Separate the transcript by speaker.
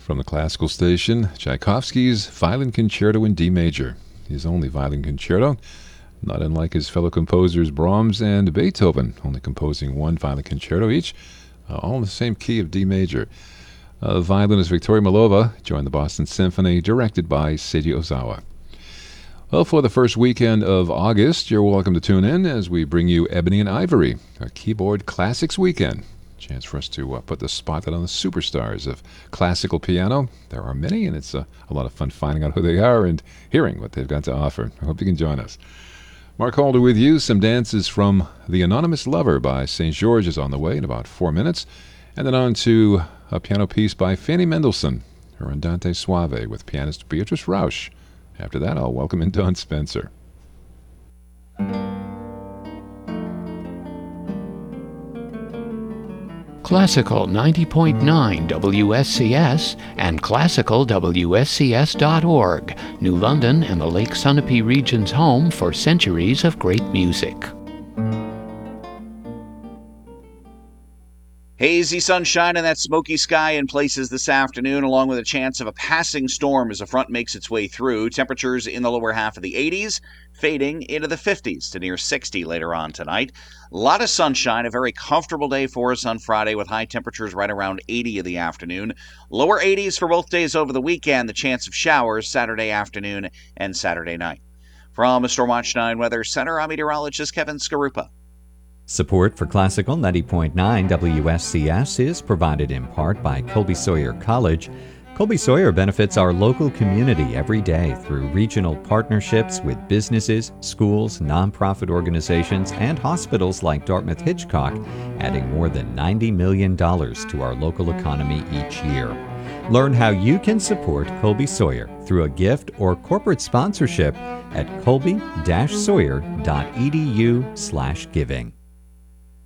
Speaker 1: From the classical station, Tchaikovsky's Violin Concerto in D major, his only violin concerto, not unlike his fellow composers Brahms and Beethoven, only composing one violin concerto each, all in the same key of D major. Violinist Victoria Milova joined the Boston Symphony, directed by Seiji Ozawa. Well, for the first weekend of August, you're welcome to tune in as we bring you Ebony and Ivory, a keyboard classics weekend. Chance for us to put the spotlight on the superstars of classical piano. There are many, and it's a lot of fun finding out who they are and hearing what they've got to offer. I hope you can join us. Mark Halder with you. Some dances from The Anonymous Lover by St. George is on the way in about 4 minutes. And then on to a piano piece by Fanny Mendelssohn, her Andante Suave with pianist Beatrice Rausch. After that, I'll welcome in Don Spencer.
Speaker 2: Classical 90.9 WSCS and classicalwscs.org, New London and the Lake Sunapee region's home for centuries of great music.
Speaker 3: Hazy sunshine and that smoky sky in places this afternoon, along with a chance of a passing storm as the front makes its way through. Temperatures in the lower half of the 80s, fading into the 50s to near 60 later on tonight. A lot of sunshine, a very comfortable day for us on Friday with high temperatures right around 80 in the afternoon. Lower 80s for both days over the weekend, the chance of showers Saturday afternoon and Saturday night. From the Stormwatch 9 Weather Center, I'm meteorologist Kevin Skarupa.
Speaker 4: Support for Classical 90.9 WSCS is provided in part by Colby Sawyer College. Colby Sawyer benefits our local community every day through regional partnerships with businesses, schools, nonprofit organizations, and hospitals like Dartmouth Hitchcock, adding more than $90 million to our local economy each year. Learn how you can support Colby Sawyer through a gift or corporate sponsorship at colby-sawyer.edu/giving.